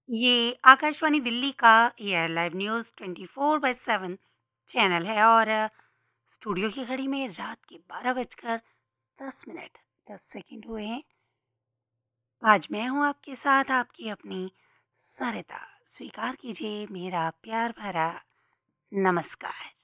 ये आकाशवाणी दिल्ली का AIR live news 24/7 channel है और स्टूडियो की घड़ी में रात के 12 बजकर 10 मिनट 10 सेकंड हुए हैं। आज मैं हूँ आपके साथ आपकी अपनी सरिता। स्वीकार कीजिए मेरा प्यार भरा नमस्कार।